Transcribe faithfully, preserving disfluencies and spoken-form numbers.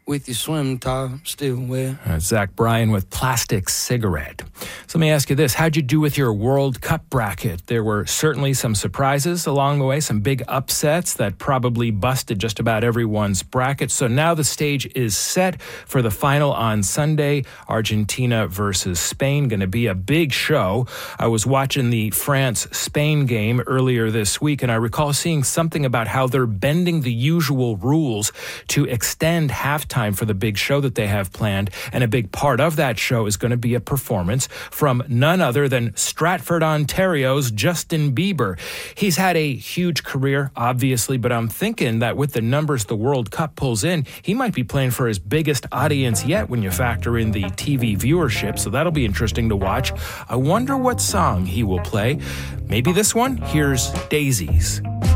with your swim top still wet. Uh, Zach Bryan with Plastic Cigarette. So let me ask you this. How'd you do with your World Cup bracket? There were certainly some surprises along the way, some big upsets that probably busted just about everyone's bracket. So now the stage is set for the final on Sunday, Argentina versus Spain. Going to be a big show. I was watching the France-Spain game earlier this week, and I recall seeing something about how they're bending the usual rules to extend halftime for the big show that they have planned. And a big part of that show is going to be a performance from none other than Stratford, Ontario's Justin Bieber. He's had a huge career, obviously, but I'm thinking that with the numbers the World Cup pulls in, he might be playing for his biggest audience yet when you factor in the T V viewership, so that'll be interesting to watch. I wonder what song he will play. Maybe this one? Here's Daisies.